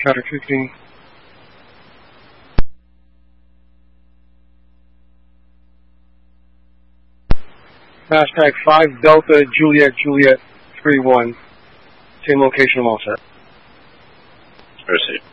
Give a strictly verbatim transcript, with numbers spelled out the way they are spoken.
Traffic fifteen. Hashtag five Delta Juliet Juliet three one. Same location, I'm all set. Proceed.